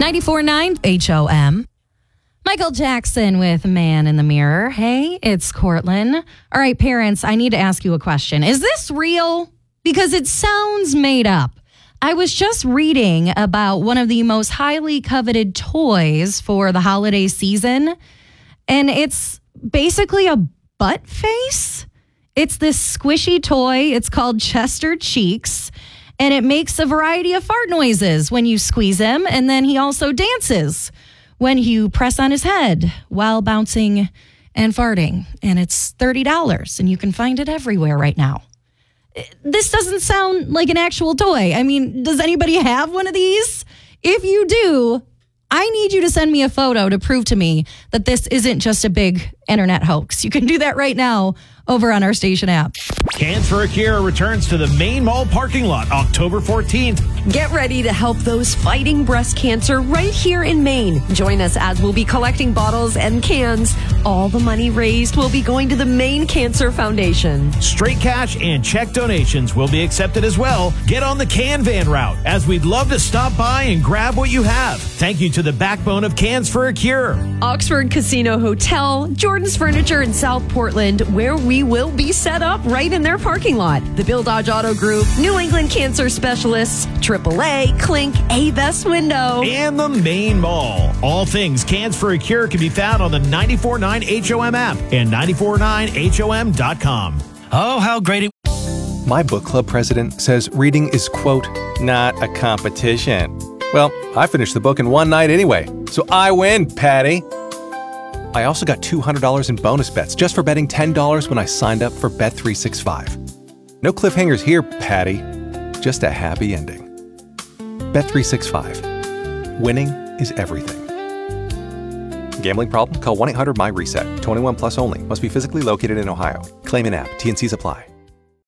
94.9 HOM. Michael Jackson with Man in the Mirror. Hey, it's Cortland. All right, parents, I need to ask you a question. Is this real? Because it sounds made up. I was just reading about one of the most highly coveted toys for the holiday season, and it's basically a butt face. It's this squishy toy. It's called Chester Cheeks, and it makes a variety of fart noises when you squeeze him, and then he also dances when you press on his head while bouncing and farting. And it's $30, and you can find it everywhere right now. This doesn't sound like an actual toy. I mean, does anybody have one of these? If you do, I need you to send me a photo to prove to me that this isn't just a big internet hoax. You can do that right now over on our station app. Cans for a Cure returns to the main mall parking lot October 14th. Get ready to help those fighting breast cancer right here in Maine. Join us as we'll be collecting bottles and cans. All the money raised will be going to the Maine Cancer Foundation. Straight cash and check donations will be accepted as well. Get on the can van route, as we'd love to stop by and grab what you have. Thank you to the backbone of Cans for a Cure. Oxford Casino Hotel, Jordan's Furniture in South Portland, where we will be set up right in their parking lot. The Bill Dodge Auto Group, New England Cancer Specialists, AAA, Clink, A-Best Window, and the main mall. All things Cans for a Cure can be found on the 94.9 HOM app and 94.9HOM.com. Oh, how great it... My book club president says reading is, quote, not a competition. Well, I finished the book in one night anyway, so I win, Patty. I also got $200 in bonus bets just for betting $10 when I signed up for Bet365. No cliffhangers here, Patty. Just a happy ending. Bet365. Winning is everything. Gambling problem? Call 1-800-MY-RESET. 21 plus only. Must be physically located in Ohio. Claim in app. T&Cs apply.